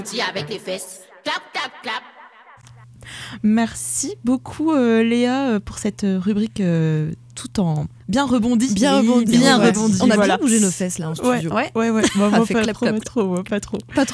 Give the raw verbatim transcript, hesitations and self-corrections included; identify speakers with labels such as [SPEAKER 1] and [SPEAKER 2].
[SPEAKER 1] Avec les fesses. Clap, clap, clap.
[SPEAKER 2] Merci beaucoup euh, Léa pour cette rubrique euh, tout en bien rebondi.
[SPEAKER 3] Bien
[SPEAKER 2] oui,
[SPEAKER 3] rebondi.
[SPEAKER 2] Bien
[SPEAKER 3] Ouais.
[SPEAKER 2] rebondi.
[SPEAKER 3] On a
[SPEAKER 2] voilà.
[SPEAKER 3] bien bougé nos fesses là en studio.
[SPEAKER 2] Ouais, ouais, ouais. ouais. Moi,
[SPEAKER 3] Ça
[SPEAKER 2] moi,
[SPEAKER 3] fait
[SPEAKER 2] pas
[SPEAKER 3] clap,
[SPEAKER 2] trop,
[SPEAKER 3] clap.
[SPEAKER 2] pas trop, ouais, pas trop.
[SPEAKER 3] Pas trop ?